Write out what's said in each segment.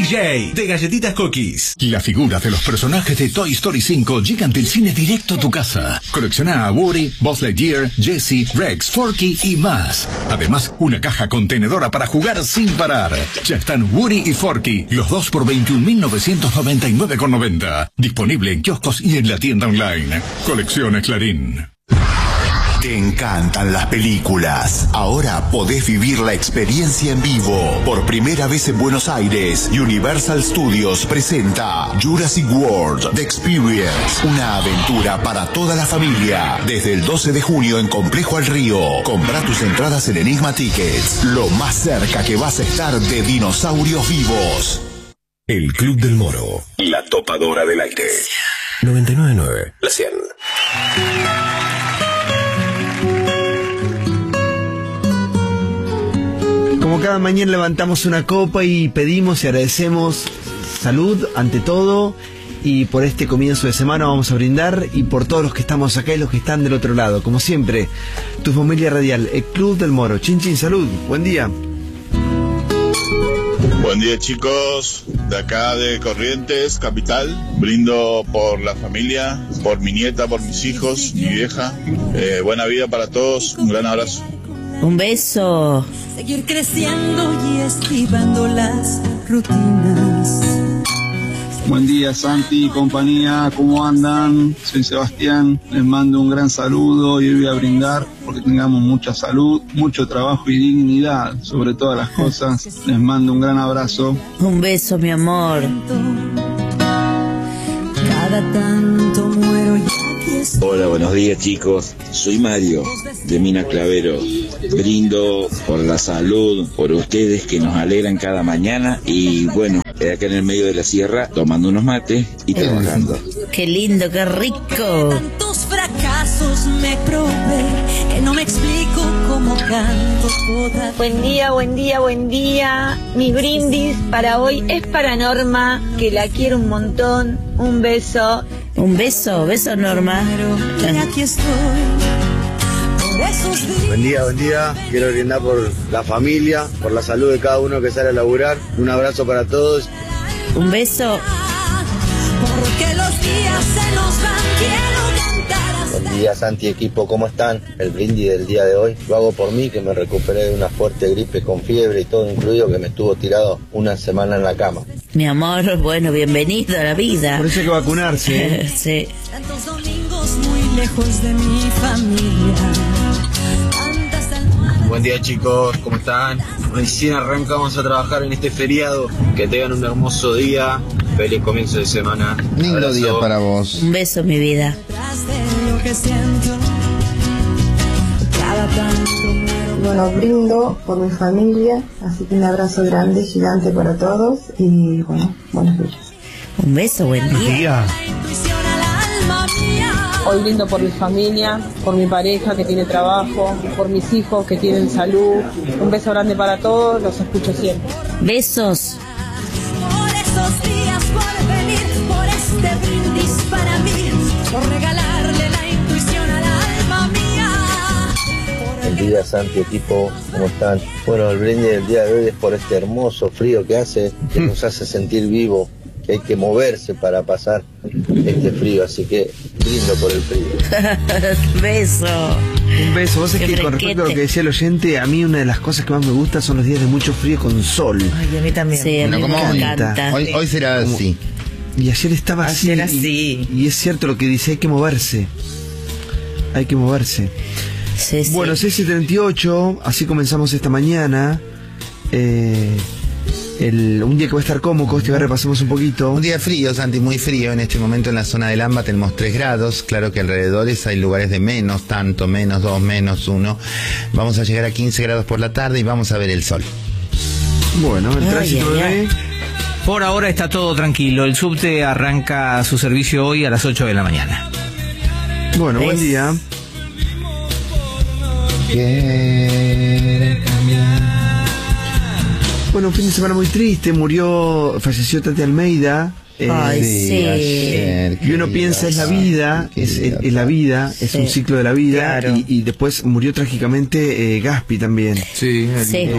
DJ de Galletitas Cookies. Las figuras de los personajes de Toy Story 5 llegan del cine directo a tu casa. Colecciona a Woody, Buzz Lightyear, Jessie, Rex, Forky y más. Además, una caja contenedora para jugar sin parar. Ya están Woody y Forky, los dos por 21.999,90. Disponible en kioscos y en la tienda online. Colecciones Clarín. Te encantan las películas. Ahora podés vivir la experiencia en vivo. Por primera vez en Buenos Aires, Universal Studios presenta Jurassic World The Experience. Una aventura para toda la familia. Desde el 12 de junio en Complejo al Río. Comprá tus entradas en Enigma Tickets. Lo más cerca que vas a estar de dinosaurios vivos. El Club del Moro. La topadora del aire. 99.9. La 100. Como cada mañana levantamos una copa y pedimos y agradecemos salud ante todo, y por este comienzo de semana vamos a brindar, y por todos los que estamos acá y los que están del otro lado. Como siempre, tu familia radial, el Club del Moro. Chin chin, salud, buen día. Buen día, chicos, de acá de Corrientes, capital. Brindo por la familia, por mi nieta, por mis hijos, mi vieja. Buena vida para todos, un gran abrazo. Un beso. Seguir creciendo y esquivando las rutinas. Buen día, Santi y compañía, ¿cómo andan? Soy Sebastián, les mando un gran saludo y hoy voy a brindar porque tengamos mucha salud, mucho trabajo y dignidad sobre todas las cosas. Les mando un gran abrazo. Un beso, mi amor. Cada tanto muero y aquí estoy. Hola, buenos días, chicos. Soy Mario, de Mina Clavero. Brindo por la salud, por ustedes que nos alegran cada mañana, y bueno, acá en el medio de la sierra tomando unos mates y trabajando. Qué lindo, qué rico. Tantos fracasos me probé que no me explico cómo canto toda. Buen día, buen día, buen día. Mi brindis para hoy es para Norma, que la quiero un montón. Un beso. Un beso, beso, Norma. Y aquí estoy. Buen día, buen día. Quiero brindar por la familia, por la salud de cada uno que sale a laburar. Un abrazo para todos. Un beso. Porque los días se nos van, quiero cantar. Buen día, Santi, equipo, ¿cómo están? El brindis del día de hoy lo hago por mí, que me recuperé de una fuerte gripe con fiebre y todo incluido, que me estuvo tirado una semana en la cama. Mi amor, bueno, bienvenido a la vida. Por eso hay que vacunarse, ¿eh? Sí. Tantos domingos muy lejos de mi familia. Buen día, chicos, ¿cómo están? Recién arrancamos a trabajar en este feriado. Que tengan un hermoso día. Feliz comienzo de semana. Lindo abrazo. día para vos. Un beso, mi vida. Bueno, brindo por mi familia, así que un abrazo grande, gigante para todos, y bueno, buenos días. Un beso, buen día. Hoy brindo por mi familia, por mi pareja que tiene trabajo, por mis hijos que tienen salud. Un beso grande para todos, los escucho siempre. Besos. Por esos días, por venir, por este brindis para mí, por regalarle la intuición al alma mía. Buen día, Santi, equipo, ¿cómo están? Bueno, el brindis del día de hoy es por este hermoso frío que hace, que nos hace sentir vivo, que hay que moverse para pasar este frío, así que brindo por el frío. Beso. Un beso. Vos sabés que con respecto a lo que decía el oyente, a mí una de las cosas que más me gusta son los días de mucho frío con sol. Ay, a mí también. Sí, a mí me encanta. Hoy será como, así. Y ayer estaba así. Ayer así. Y es cierto lo que dice, hay que moverse. Hay que moverse. Sí, sí. Bueno, 6:78, así comenzamos esta mañana. Un día que va a estar cómodo, que repasemos un poquito. Un día frío, Santi, muy frío. En este momento en la zona del AMBA tenemos 3 grados. Claro que alrededores hay lugares de menos, tanto, menos 2, menos 1. Vamos a llegar a 15 grados por la tarde y vamos a ver el sol. Bueno, el tránsito de... Por ahora está todo tranquilo. El subte arranca su servicio hoy a las 8 de la mañana. Bueno, buen día. Bueno, un fin de semana muy triste. Falleció Tati Almeida, Ay, sí. Y uno piensa, es la vida, es la vida, es un ciclo de la vida, Claro. y después murió trágicamente Gaspi también. Sí,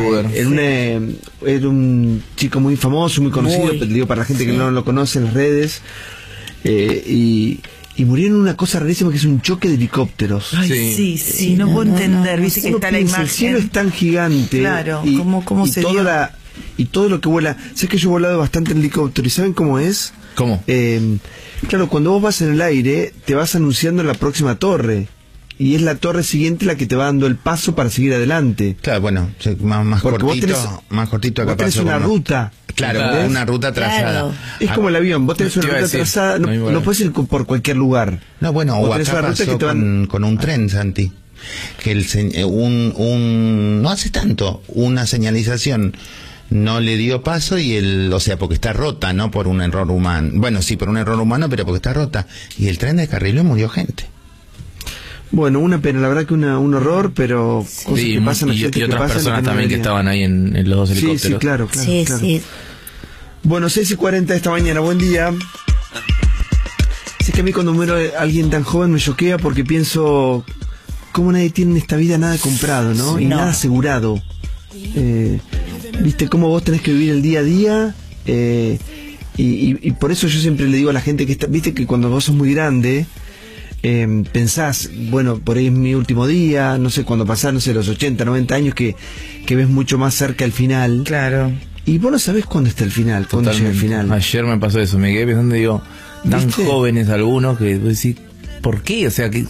Era un chico muy famoso, muy conocido, Muy. pero digo para la gente que no lo conoce en las redes, y murió en una cosa rarísima que es un choque de helicópteros. Ay, sí, no puedo entender, viste que Uno está la piensa, imagen. el cielo es tan gigante. Claro, y, ¿cómo y se toda dio? y todo lo que vuela. Sé que yo he volado bastante en helicóptero, ¿y saben cómo es? ¿Cómo? Claro, cuando vos vas en el aire, te vas anunciando la próxima torre. Y es la torre siguiente la que te va dando el paso para seguir adelante. Claro, bueno, más Porque cortito, vos tenés, más cortito acá vos tenés pasó una con- ruta. Claro, ¿entendés? una ruta trazada. Es como el avión, vos tenés Te una iba a ruta decir, trazada, no puedes ir por cualquier lugar. No, bueno, Vos o tenés acá una ruta pasó que te van... con un tren, Santi. Que no hace tanto, una señalización no le dio paso o sea, porque está rota, no por un error humano. Bueno, sí, por un error humano, pero porque está rota. Y el tren descarriló y murió gente. Bueno, una pena, la verdad que un horror, pero cosas Sí, que pasan, y accidentes que otras pasan, personas que no también que deberían. estaban ahí en los dos helicópteros. Sí, claro. Sí, sí. Bueno, 6:40 de esta mañana, buen día. Sé que a mí cuando muero alguien tan joven me choquea porque pienso, ¿cómo nadie tiene en esta vida nada comprado, no? Y No. nada asegurado. ¿Viste cómo vos tenés que vivir el día a día? Y por eso yo siempre le digo a la gente que está, viste que cuando vos sos muy grande, pensás, bueno, por ahí es mi último día, no sé, cuando pasás, no sé, los 80, 90 años que ves mucho más cerca el final. Claro. Y vos no sabés cuándo está el final, cuándo llega el final. Ayer me pasó eso, me quedé pensando, digo, tan ¿Viste? jóvenes algunos que vos decís, ¿por qué? O sea, que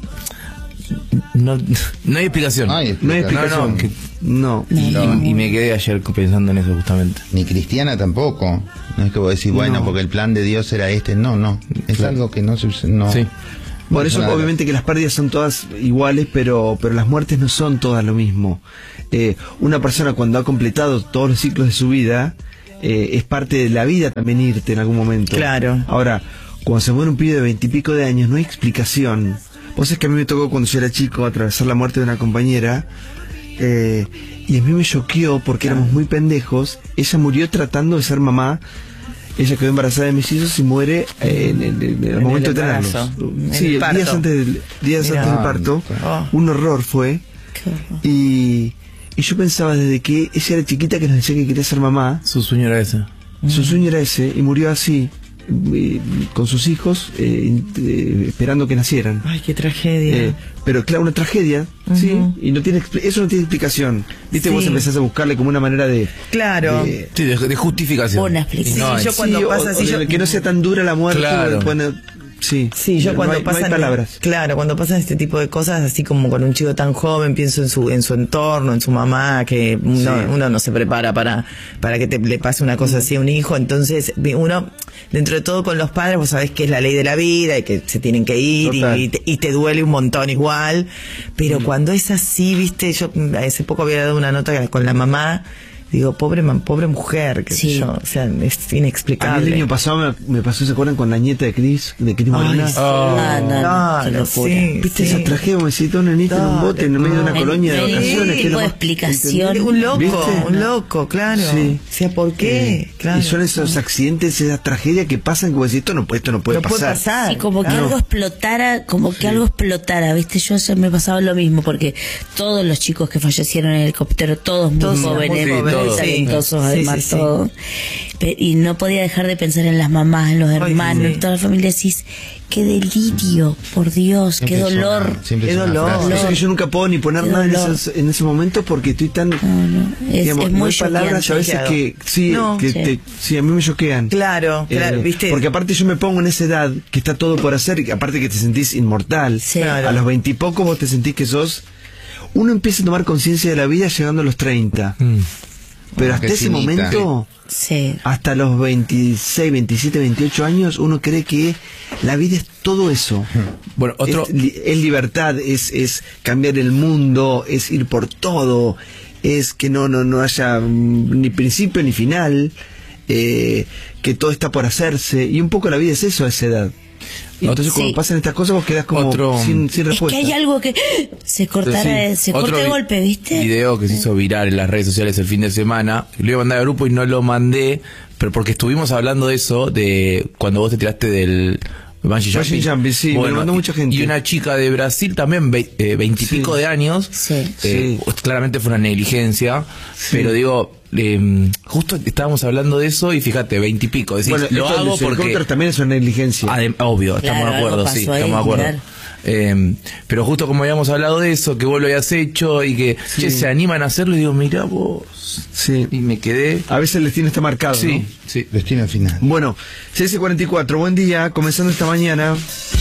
no hay explicación. No hay explicación. No. Y me quedé ayer pensando en eso justamente. Ni cristiana tampoco. No es que vos decís, bueno, No. porque el plan de Dios era este. No. Es algo que no sucede. No. Sí. Por eso Nada. obviamente que las pérdidas son todas iguales, pero las muertes no son todas lo mismo. Una persona cuando ha completado todos los ciclos de su vida, es parte de la vida también irte en algún momento. Claro. Ahora, cuando se muere un pibe de 20 y pico de años, no hay explicación. Vos sabés que a mí me tocó cuando yo era chico atravesar la muerte de una compañera, y a mí me choqueó porque éramos muy pendejos. Ella murió tratando de ser mamá. Ella quedó embarazada de mis hijos y muere en el momento de tenerlos. embarazo, en Sí, el parto. días antes Mirá. del parto. Oh. Un horror fue. Y yo pensaba desde que ella era chiquita que nos decía que quería ser mamá. Su sueño era ese. Su sueño era ese y murió así, con sus hijos, esperando que nacieran. Ay, qué tragedia. Pero claro, una tragedia, ¿sí? Y no tiene eso no tiene explicación. Viste, Sí. vos empezás a buscarle como una manera de... Claro. Sí, de justificación. Una explicación. Y no Sí, hay. yo cuando pasa así, yo- que no sea tan dura la muerte. Claro. Bueno, sí, yo no cuando hay, no hay pasan palabras. claro, cuando pasan este tipo de cosas, así como con un chico tan joven, pienso en su entorno, en su mamá, que uno no se prepara para que le pase una cosa así a un hijo. Entonces uno, dentro de todo, con los padres, vos sabés que es la ley de la vida y que se tienen que ir y te duele un montón igual, pero cuando es así, viste, yo hace poco había dado una nota con la mamá. Digo, pobre mujer, que sé yo, o sea, es A mí inexplicable. el año pasado me pasó, ¿se acuerdan? Con la nieta de Cris Molina. sí. No, sí, ¿Viste sí. esa tragedia? Me necesitó una nieta en un bote en medio de una colonia de vacaciones. que es lo más- explicación. Un loco, ¿Viste? un loco, claro. Sí. O sea, ¿por qué? Claro. Y son esos accidentes, esas tragedias que pasan como decir, esto no puede pasar. Sí, como que Claro. algo explotara, ¿viste? Yo ayer me pasaba lo mismo, porque todos los chicos que fallecieron en el helicóptero, todos muy Todos jóvenes, muy muy jóvenes, talentosos, sí. además, Sí. todos. Y no podía dejar de pensar en las mamás, en los hermanos, sí. en toda la familia. Decís, qué delirio, por Dios, qué dolor. Qué dolor. Es que yo nunca puedo ni poner Qué nada dolor. en ese momento porque estoy tan... Es no muy hay palabras a veces choqueante. que... Sí, No. sí, a mí me choquean. Claro, ¿viste? Porque aparte yo me pongo en esa edad que está todo por hacer y que aparte que te sentís inmortal. Claro. A los 20 y pocos vos te sentís que sos... Uno empieza a tomar conciencia de la vida llegando a los 30. Pero hasta Qué ese finita. momento... Sí. Hasta los 26, 27, 28 años uno cree que la vida es todo eso. Bueno, otro... Es libertad, es cambiar el mundo, es ir por todo, es que no haya ni principio ni final, que todo está por hacerse, y un poco la vida es eso a esa edad. Y entonces cuando pasan estas cosas vos quedás como sin Es respuesta. que hay algo que se cortara, se corta de golpe, ¿viste? Video que se hizo viral en las redes sociales el fin de semana, lo iba a mandar al grupo y no lo mandé pero porque estuvimos hablando de eso, de cuando vos te tiraste del bungee jumping. Sí, me lo mandó mucha gente. Y una chica de Brasil también, 20 y pico de años, claramente fue una negligencia, pero digo, justo estábamos hablando de eso y fíjate, 20 y pico, decís, lo hago porque también es una negligencia. Obvio, estamos de acuerdo, sí, estamos de acuerdo. Pero justo como habíamos hablado de eso, que vos lo habías hecho y que se animan a hacerlo, y digo, mirá vos. Y me quedé. A veces el destino está marcado, ¿no? Sí, destino final. Bueno, 6:44, buen día, comenzando esta mañana.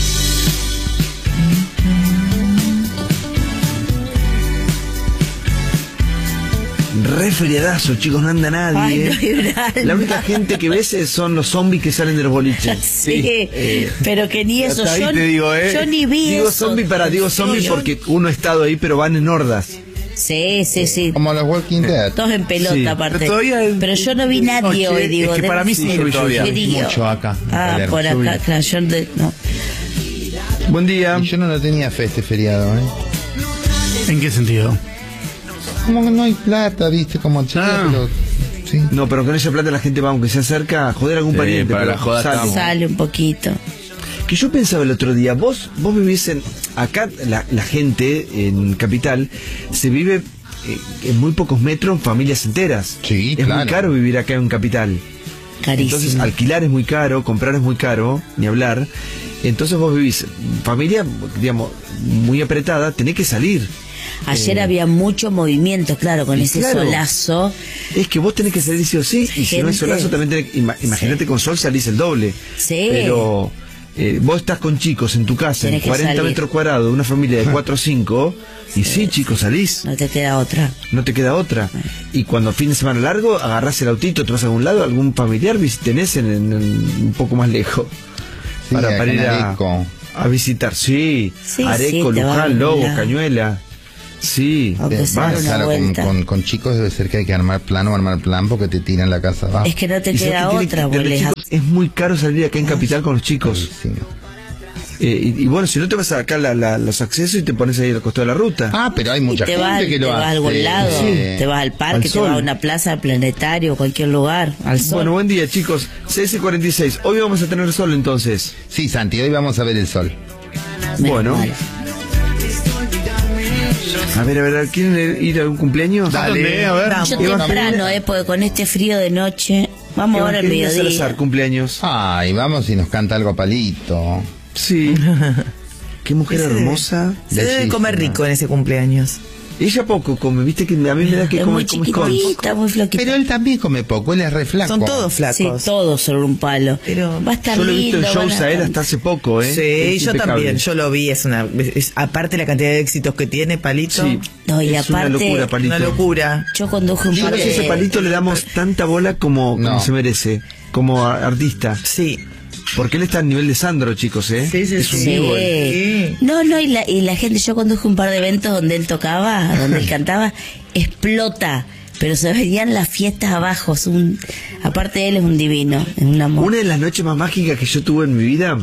Refriadazo, chicos, no anda nadie. Ay, la única gente que ves son los zombies que salen de los boliches. Sí, pero que ni eso. Yo ni vi digo eso. Digo zombie porque uno ha estado ahí, pero van en hordas. Sí. Como los Walking Dead. Todos en pelota, Sí. aparte. Pero yo no vi nadie hoy, digo. Es que para mí sí, todavía. Mucho acá. Por acá, claro, yo no. Buen día. Y yo no lo tenía fe este feriado, ¿En qué sentido? Como que no hay plata, viste, como pero sí. No, pero con esa plata la gente va, aunque se acerca a joder a algún pariente. Para la joda sale un poquito. Que yo pensaba el otro día, vos vivís acá la gente en Capital se vive en muy pocos metros, familias enteras. Sí, es claro. muy caro vivir acá en Capital. Carísimo. Entonces alquilar es muy caro, comprar es muy caro, ni hablar. Entonces vos vivís familia, digamos, muy apretada, tenés que salir. Ayer había mucho movimiento, claro, con ese solazo. Es que vos tenés que salir sí o sí, y si no hay solazo también tenés, imagínate con sol salís el doble. Sí. Pero vos estás con chicos en tu casa, Tenés en 40 metros cuadrados, una familia de 4 o 5, y sí, chicos, salís. No te queda otra. No te queda otra. Y cuando fin de semana largo, agarrás el autito, te vas a algún lado, algún familiar tenés en un poco más lejos. Sí, para ir a visitar. Sí, Areco, Luján, Lobo, Cañuela. Sí, claro, con chicos debe ser que hay que armar plan porque te tiran la casa abajo. Es que no te queda otra, es muy caro salir acá en Capital con los chicos. Sí. Y bueno, si no te vas a sacar los accesos y te pones ahí al costado de la ruta. Pero hay mucha gente que lo hace. Te vas a algún lado, te vas al parque, te vas a una plaza, al planetario, cualquier lugar, al sol. Bueno, buen día, chicos. 6:46. Hoy vamos a tener sol entonces. Sí, Santi, hoy vamos a ver el sol. Bueno. A ver, ¿quieren ir a algún cumpleaños? Dale, a ver. Yo temprano, porque con este frío de noche, vamos ahora al mediodía. Salazar, cumpleaños. Ay, vamos y nos canta algo a Palito. Sí. Qué mujer hermosa. Se debe comer rico en ese cumpleaños. Ella poco come, viste que a mí me da que come chiquitita, muy flaquita. Pero él también come poco, él es re flaco. Son todos flacos. Sí, todos son un palo. Pero va a estar yo lo he visto en lindo, shows a él hasta hace poco, Sí, yo también, yo lo vi, aparte la cantidad de éxitos que tiene, Palito. Sí, no, y es aparte, una locura, Palito. Una locura. Yo conduje un par de... ese Palito le damos tanta bola como se merece, como artista. Sí. Porque él está a nivel de Sandro, chicos, Sí, es un vivo. No, y la gente, yo conduje un par de eventos donde él tocaba, donde él cantaba, explota. Pero se veían las fiestas abajo. Aparte de él es un divino, es un amor. Una de las noches más mágicas que yo tuve en mi vida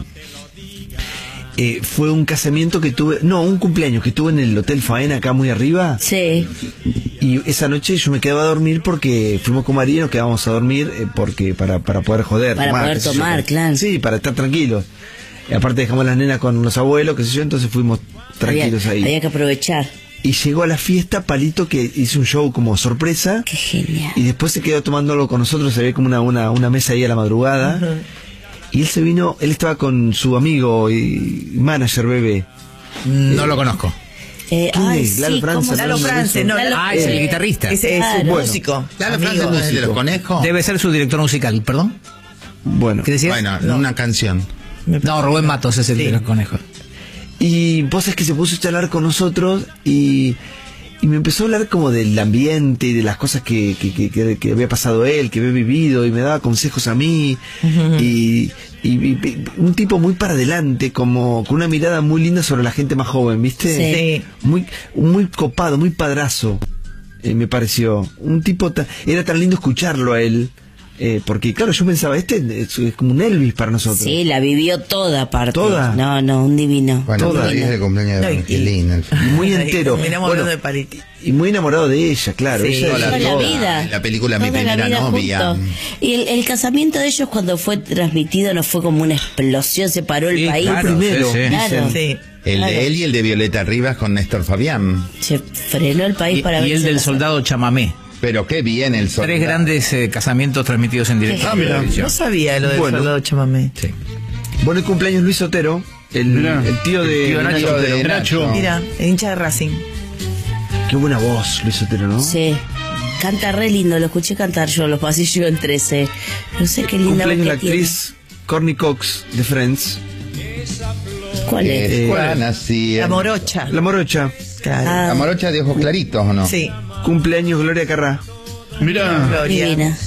fue un casamiento que tuve, un cumpleaños que tuve en el Hotel Faena acá muy arriba. Sí. Y esa noche yo me quedaba a dormir porque fuimos con María y nos quedábamos a dormir porque para poder joder. Para poder tomar, claro. Sí, para estar tranquilos. Y aparte dejamos las nenas con los abuelos, qué sé yo, entonces fuimos tranquilos ahí. Había que aprovechar. Y llegó a la fiesta Palito, que hizo un show como sorpresa. Qué genial. Y después se quedó tomándolo con nosotros, había como una mesa ahí a la madrugada. Y él se vino, él estaba con su amigo y manager Bebé. No lo conozco. Lalo France. Lalo France, es el guitarrista. Es un músico. Lalo France es de los conejos. Debe ser su director musical, perdón. Bueno. ¿Qué decías? Bueno, una canción. No, Rubén Matos es el de los conejos. Y vos es que se puso a charlar con nosotros y me empezó a hablar como del ambiente y de las cosas que había pasado él, que había vivido, y me daba consejos a mí. Y un tipo muy para adelante, como con una mirada muy linda sobre la gente más joven, ¿viste? Sí. Muy copado, muy padrazo, me pareció. Un tipo era tan lindo escucharlo a él, Porque claro, yo pensaba, es como un Elvis para nosotros. Sí, la vivió toda aparte. ¿Toda? No, un divino. Bueno, Toda. hoy es el cumpleaños de Angelina. Muy entero. Terminamos Bueno, hablando de Pariti. y muy enamorado de ella, claro. Sí, Ella toda la vida. La película Mi Toda la Primera vida Novia. juntos. Y el casamiento de ellos cuando fue transmitido no fue como una explosión, se paró el Sí, país. claro, primero, sí, sí. Claro. Sí. El Claro. de él y el de Violeta Rivas con Néstor Fabián. Se frenó el país para ver Y el si del se casaba. soldado Chamamé. Pero qué bien el soldado. 3 grandes casamientos transmitidos en directo. Ah, mira, no sabía lo del Bueno. soldado Chamamé. Sí. Bueno, el cumpleaños Luis Otero, el tío de tío Nacho Nacho Otero. de Nacho. Mira, hincha de Racing. Qué buena voz, Luis Otero, ¿no? Sí. Canta re lindo, lo escuché cantar yo en los pasillos en 13. No sé qué linda voz Cumpleaños que la tiene. actriz Courtney Cox de Friends. ¿Cuál es? Juana, sí. La morocha. La morocha. Claro. Ah, La morocha de ojos claritos, ¿o no? Sí. Cumpleaños Gloria Carrá. Mira. Gloria. divina.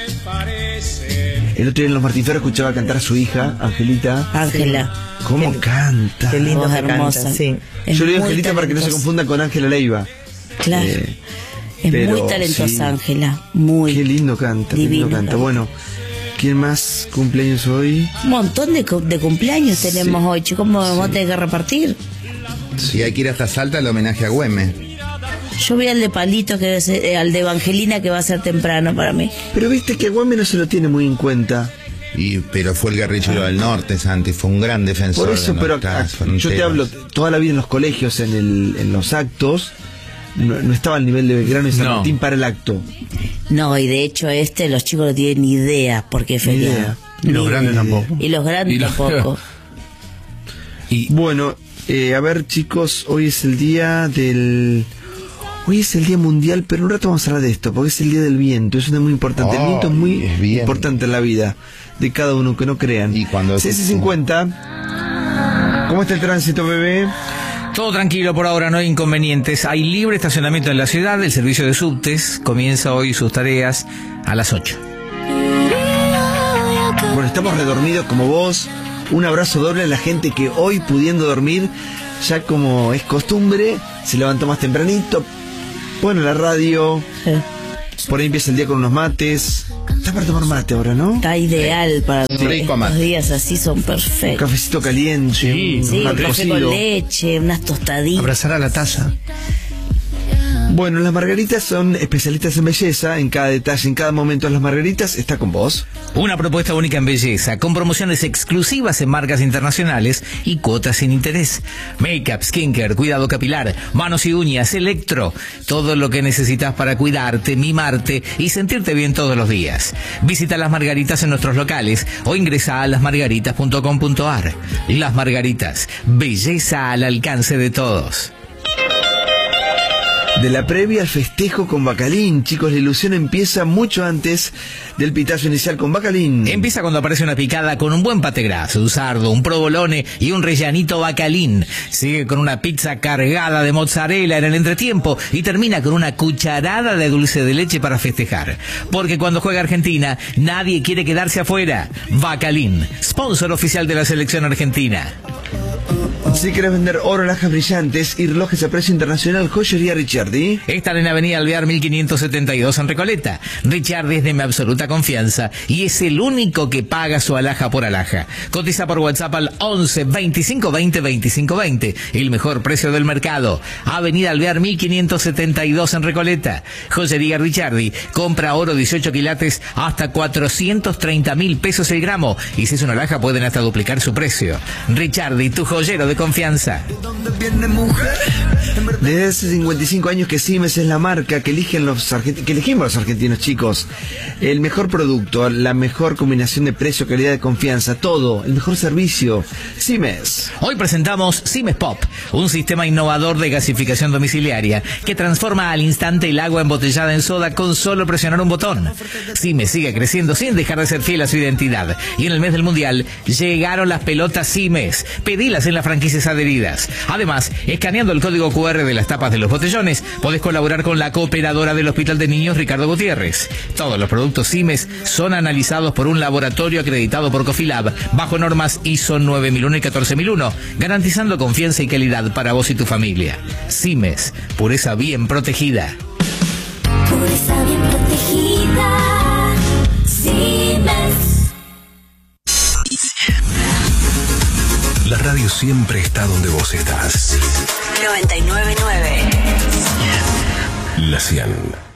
El otro día en Los Martín Fierro escuchaba cantar a su hija, Angelita. Ángela. ¿Cómo canta? Qué lindo Voz que hermosa. canta, sí. Es Yo le digo muy Angelita para que no se talentosa. confunda con Ángela Leiva. Claro. Es pero muy talentosa, sí. Ángela. Muy. Qué lindo canta, qué lindo Divino canta. canta. Bueno, ¿quién más cumpleaños hoy? Un montón de cumpleaños tenemos hoy, chicos. ¿Cómo vamos a tener que repartir? Sí, hay que ir hasta Salta al homenaje a Güemes. Yo voy al de Palito, que es, al de Evangelina, que va a ser temprano para mí. Pero viste que Güemes no se lo tiene muy en cuenta. Pero fue el guerrillero del norte, Santi, fue un gran defensor. Por eso, de pero nuestras yo fronteras. te hablo toda la vida en los colegios, en los actos, no estaba al nivel de Belgrano y San No. Martín para el acto. No, y de hecho los chicos no tienen ni idea porque es Ni feriado. idea. Y los grandes tampoco. Y los grandes Y los- tampoco. Bueno, a ver chicos, hoy es el día del... Hoy es el día mundial, pero un rato vamos a hablar de esto, porque es el día del viento, es una muy importante. El viento es muy es bien. importante en la vida de cada uno, que no crean. Y cuando- 6:50. ¿Cómo está el tránsito, bebé? Todo tranquilo por ahora, no hay inconvenientes. Hay libre estacionamiento en la ciudad. El servicio de subtes comienza hoy sus tareas a las 8. Bueno, estamos redormidos como vos. Un abrazo doble a la gente que hoy, pudiendo dormir, ya como es costumbre, se levantó más tempranito, pone la radio, por ahí empieza el día con unos mates. Está para tomar mate ahora, ¿no? Está ideal para rico estos mate. días así, son Un perfectos. cafecito caliente, Sí, Sí, un un mate café cocido. con leche, unas tostaditas. Abrazar a la taza. Bueno, las margaritas son especialistas en belleza. En cada detalle, en cada momento, las margaritas está con vos. Una propuesta única en belleza, con promociones exclusivas en marcas internacionales y cuotas sin interés. Make-up, skincare, cuidado capilar, manos y uñas, electro. Todo lo que necesitas para cuidarte, mimarte y sentirte bien todos los días. Visita Las Margaritas en nuestros locales o ingresa a lasmargaritas.com.ar. Las Margaritas, belleza al alcance de todos. De la previa al festejo con Bacalín. Chicos, la ilusión empieza mucho antes del pitazo inicial con Bacalín. Empieza cuando aparece una picada con un buen pate graso, un sardo, un provolone y un rellanito Bacalín. Sigue con una pizza cargada de mozzarella en el entretiempo y termina con una cucharada de dulce de leche para festejar. Porque cuando juega Argentina, nadie quiere quedarse afuera. Bacalín, sponsor oficial de la selección argentina. Si querés vender oro, alhajas brillantes y relojes a precio internacional, Joyería Ricciardi. Están en Avenida Alvear 1572 en Recoleta. Ricciardi es de mi absoluta confianza y es el único que paga su alhaja por alhaja. Cotiza por WhatsApp al 11 25 20 25 20. El mejor precio del mercado. Avenida Alvear 1572 en Recoleta. Joyería Ricciardi. Compra oro 18 quilates hasta 430.000 pesos el gramo. Y si es una alhaja pueden hasta duplicar su precio. Ricciardi, tu joyero de confianza. Desde hace 55 años que Siemens es la marca que eligen que elegimos los argentinos, chicos. El mejor producto, la mejor combinación de precio, calidad, de confianza, todo, el mejor servicio. Siemens. Hoy presentamos Siemens Pop, un sistema innovador de gasificación domiciliaria que transforma al instante el agua embotellada en soda con solo presionar un botón. Siemens sigue creciendo sin dejar de ser fiel a su identidad. Y en el mes del Mundial llegaron las pelotas Siemens. Pedilas en las franquicias adheridas. Además, escaneando el código QR de las tapas de los botellones, podés colaborar con la cooperadora del Hospital de Niños Ricardo Gutiérrez. Todos los productos Siemens son analizados por un laboratorio acreditado por Cofilab bajo normas ISO 9001 y 14001, garantizando confianza y calidad para vos y tu familia. Siemens, pureza bien protegida. Pureza bien protegida. Sí. radio siempre está donde vos estás. 99.9 La 100.